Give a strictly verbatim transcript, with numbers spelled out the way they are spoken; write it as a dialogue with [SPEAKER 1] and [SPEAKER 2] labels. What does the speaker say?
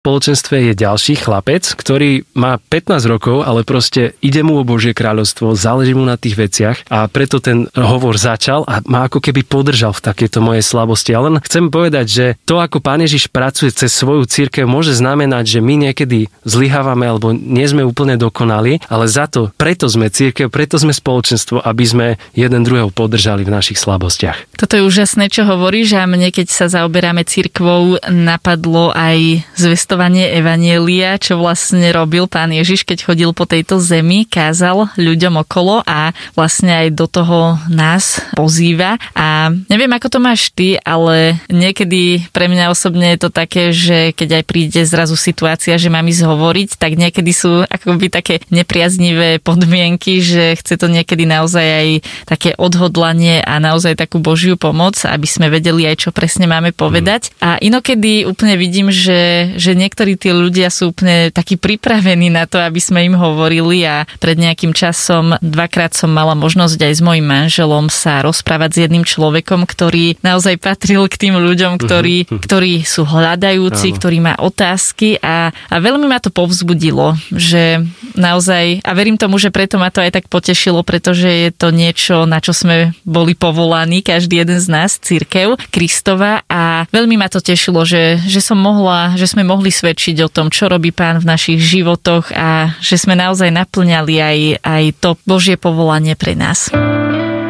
[SPEAKER 1] spoločenstve je ďalší chlapec, ktorý má pätnásť rokov, ale proste ide mu o Božie kráľovstvo, záleží mu na tých veciach a preto ten hovor začal a ma ako keby podržal v takejto mojej slabosti. Ale len chcem povedať, že to, ako Pán Ježiš pracuje cez svoju cirkev, môže znamenať, že my niekedy zlyhávame alebo nie sme úplne dokonali, ale za to, preto sme cirkev, preto sme spoločenstvo, aby sme jeden druhého podržali v našich slabostiach.
[SPEAKER 2] Toto je úžasné, čo hovoríš, a mne, keď sa zaoberáme cirkvou, napadlo aj zvestovanie evanjelia, čo vlastne robil Pán Ježiš, keď chodil po tejto zemi, kázal ľuďom okolo a vlastne aj do toho nás pozýva. A neviem, ako to máš ty, ale niekedy pre mňa osobne je to také, že keď aj príde zrazu situácia, že mám ísť hovoriť, tak niekedy sú akoby také nepriaznivé podmienky, že chce to niekedy naozaj aj také odhodlanie a naozaj takú Božiu pomoc, aby sme vedeli aj, čo presne máme povedať. A inokedy úplne vidím, že, že niektorí tí ľudia sú úplne takí pripravení na to, aby sme im hovorili, a pred nejakým časom dvakrát som mala možnosť aj s mojím manželom sa rozprávať s jedným človekom, ktorý naozaj patril k tým ľuďom, ktorí, ktorí sú hľadajúci, ktorí má otázky, a, a veľmi ma to povzbudilo, že naozaj, a verím tomu, že preto ma to aj tak potešilo, pretože je to niečo, na čo sme boli povolaní, každý jeden z nás, cirkev Kristova, a veľmi ma to tešilo, že, že som mohla, že sme mohli svedčiť o tom, čo robí Pán v našich životoch, a že sme naozaj naplňali aj, aj to Božie povolanie pre nás.